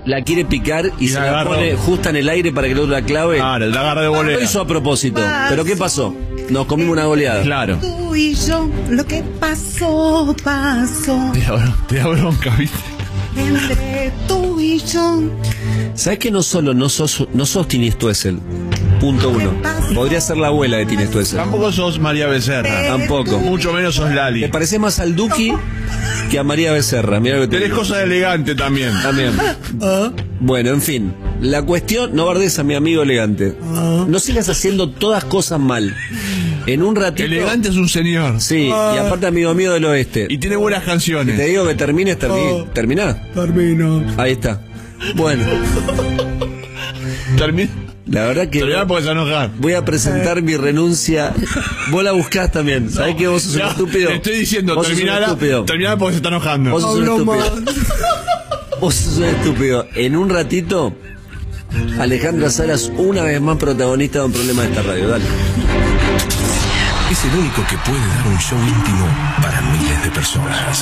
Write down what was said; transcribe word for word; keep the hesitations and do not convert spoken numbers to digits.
la quiere picar y, y se la agarro. pone justa en el aire para que el otro la clave. Claro, la agarra de volea. Lo hizo a propósito. ¿Pero qué pasó? Nos comimos una goleada. Claro. Tú y yo, lo que pasó, pasó. Te da, bron- te da bronca, ¿viste? Entre tú y yo. ¿Sabes que no solo no sos, no sos Tini Stoessel? Punto uno. Podría ser la abuela de Tini Stoessel. Tampoco sos María Becerra. Tampoco. Mucho menos sos Lali. Te pareces más al Duki que a María Becerra. Mira lo que te Tenés digo. cosas elegantes también. También. Bueno, en fin. La cuestión, no bardes a mi amigo elegante. No sigas haciendo todas cosas mal. En un ratito. Elegante es un señor. Sí, y aparte amigo mío del oeste. Y tiene buenas canciones. Te digo que termines, termi- terminá. Termino. Ahí está. Bueno, Termina. la verdad que Termina porque se va a enojar. voy a presentar mi renuncia. Vos la buscás también. ¿Sabés que vos sos un Ya, estúpido? Te estoy diciendo, Vos sos un terminala, estúpido. terminala porque se está enojando. Vos sos un Hablo estúpido. Vos sos un estúpido. En un ratito, Alejandra Salas, una vez más protagonista de un problema de esta radio. Dale. Es el único que puede dar un show íntimo para miles de personas.